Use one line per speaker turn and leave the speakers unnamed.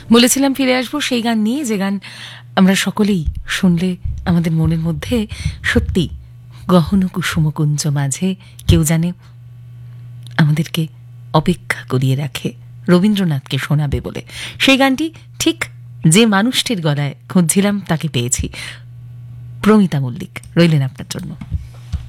বলেছিলাম ফিরে আসবো সেই গান নিয়ে, যে গান আমরা সকলেই শুনলে আমাদের মনের মধ্যে সত্যি গহন কুসুমকুঞ্জ মাঝে কেউ জানে আমাদেরকে অপেক্ষা করিয়ে রাখে রবীন্দ্রনাথকে শোনাবে বলে। সেই গানটি ঠিক যে মানুষটির গলায় খুঁজছিলাম তাকে পেয়েছি, প্রমিতা মল্লিক। রইলেন আপনার জন্য।